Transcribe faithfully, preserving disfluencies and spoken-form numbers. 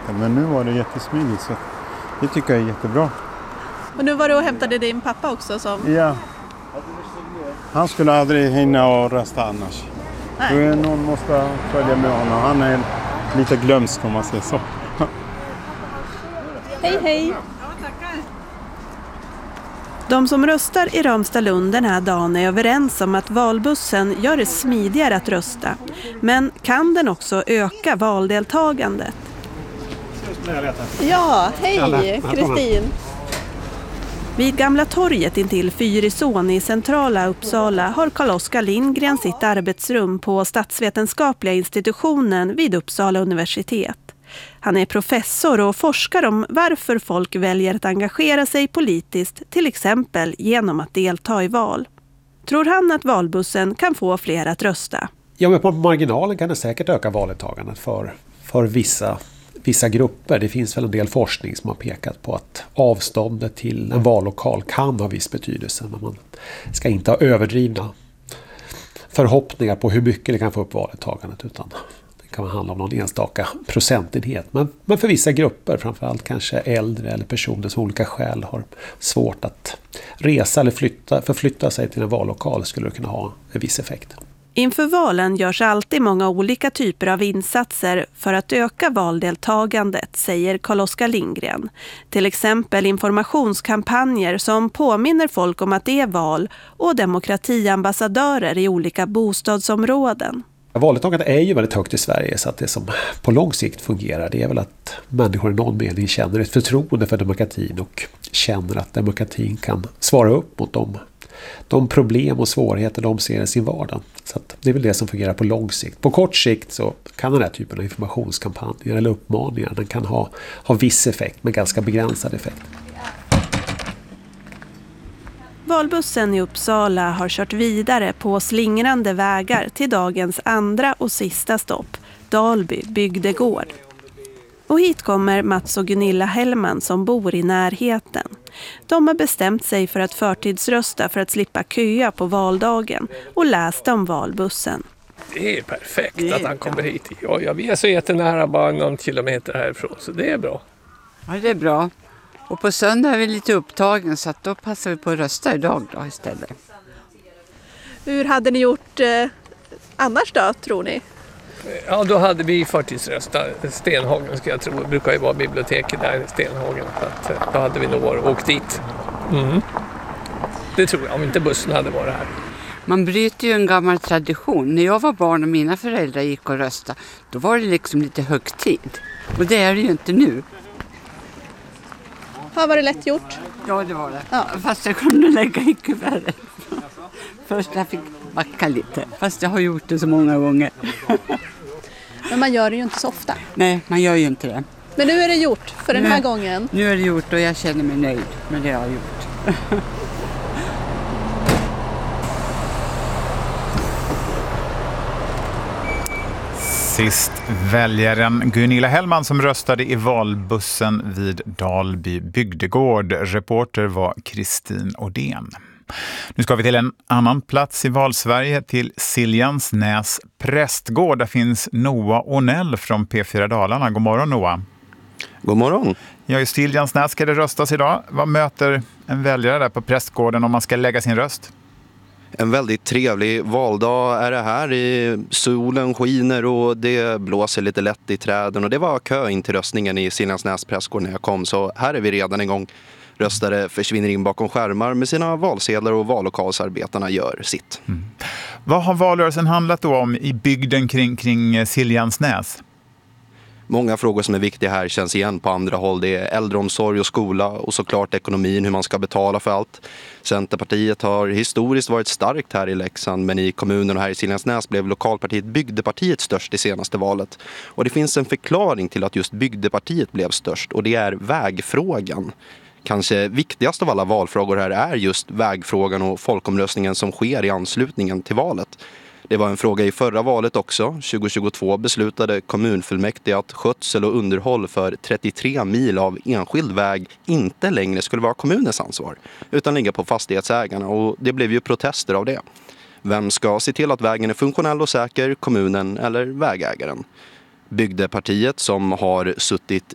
konstigheter. Men nu var det jättesmidigt, så det tycker jag är jättebra. Och nu var du och hämtade din pappa också som... Ja. Han skulle aldrig hinna och rösta annars. Nej. Då någon måste följa med honom. Han är lite glömsk om man säger så. Hej, hej! De som röstar i Ramstadlund den här dagen är överens om att valbussen gör det smidigare att rösta. Men kan den också öka valdeltagandet? Ja, hej Kristin! Vid Gamla torget intill Fyrisån i centrala Uppsala har Carl-Oskar Lindgren sitt arbetsrum på Statsvetenskapliga institutionen vid Uppsala universitet. Han är professor och forskar om varför folk väljer att engagera sig politiskt, till exempel genom att delta i val. Tror han att valbussen kan få fler att rösta? Ja, men på marginalen kan det säkert öka valdeltagandet för, för vissa, vissa grupper. Det finns väl en del forskning som har pekat på att avståndet till en vallokal kan ha viss betydelse. Men man ska inte ha överdrivna förhoppningar på hur mycket det kan få upp valdeltagandet, utan det kan handla om någon enstaka procentenhet. Men, men för vissa grupper, framförallt kanske äldre eller personer som olika skäl har svårt att resa eller flytta, förflytta sig till en vallokal, skulle det kunna ha en viss effekt. Inför valen görs alltid många olika typer av insatser för att öka valdeltagandet, säger Carl-Oskar Lindgren. Till exempel informationskampanjer som påminner folk om att det är val och demokratiambassadörer i olika bostadsområden. Valdeltagandet är ju väldigt högt i Sverige, så att det som på lång sikt fungerar, det är väl att människor i någon mening känner ett förtroende för demokratin och känner att demokratin kan svara upp mot dem. De problem och svårigheter de ser i sin vardag. Så att det är väl det som fungerar på lång sikt. På kort sikt så kan den här typen av informationskampanjer eller uppmaningar, den kan ha, ha viss effekt, men ganska begränsad effekt. Valbussen i Uppsala har kört vidare på slingrande vägar till dagens andra och sista stopp, Dalby bygdegård. Och hit kommer Mats och Gunilla Hellman som bor i närheten. De har bestämt sig för att förtidsrösta för att slippa köa på valdagen och läste om valbussen. Det är perfekt det är att han kommer hit. Ja, ja, vi är så jättenära, bara någon kilometer härifrån, så det är bra. Ja, det är bra. Och på söndag är vi lite upptagen, så att då passar vi på att rösta idag då istället. Hur hade ni gjort eh, annars då, tror ni? Ja, då hade vi förtidsrösta. Stenhagen ska jag tro. Det brukar ju vara biblioteket där i Stenhagen. Så att, då hade vi nog åkt dit. Mm. Det tror jag, om inte bussen hade varit här. Man bryter ju en gammal tradition. När jag var barn och mina föräldrar gick och röstade, då var det liksom lite högtid. Och det är det ju inte nu. Ja, var det lätt gjort? Ja, det var det. Ja. Fast jag kunde lägga i kuvertet. Först jag fick backa lite. Fast jag har gjort det så många gånger. Men man gör det ju inte så ofta. Nej, man gör ju inte det. Men nu är det gjort för den nu, här gången. Nu är det gjort och jag känner mig nöjd med det jag har gjort. Sist väljaren Gunilla Hellman som röstade i valbussen vid Dalby bygdegård. Reporter var Kristin Odén. Nu ska vi till en annan plats i Valsverige, till Siljansnäs prästgård. Där finns Noah Onell från P fyra Dalarna. God morgon, Noah. God morgon. Ja, i Siljansnäs ska det röstas idag. Vad möter en väljare där på prästgården om man ska lägga sin röst? En väldigt trevlig valdag är det här. Solen skiner och det blåser lite lätt i träden. Och det var kö in till röstningen i Siljansnäs prästgård när jag kom. Så här är vi redan en gång. Röstare försvinner in bakom skärmar med sina valsedlar och vallokalsarbetarna gör sitt. Mm. Vad har valrörelsen handlat då om i bygden kring, kring Siljansnäs? Många frågor som är viktiga här känns igen på andra håll. Det är äldreomsorg och skola och såklart ekonomin, hur man ska betala för allt. Centerpartiet har historiskt varit starkt här i Leksand, men i kommunen och här i Siljansnäs blev lokalpartiet Bygdepartiet störst i senaste valet. Och det finns en förklaring till att just Bygdepartiet blev störst, och det är vägfrågan. Kanske viktigast av alla valfrågor här är just vägfrågan och folkomröstningen som sker i anslutningen till valet. Det var en fråga i förra valet också. tjugo tjugotvå beslutade kommunfullmäktige att skötsel och underhåll för trettiotre mil av enskild väg inte längre skulle vara kommunens ansvar, utan ligga på fastighetsägarna, och det blev ju protester av det. Vem ska se till att vägen är funktionell och säker, kommunen eller vägägaren? Bygdepartiet, som har suttit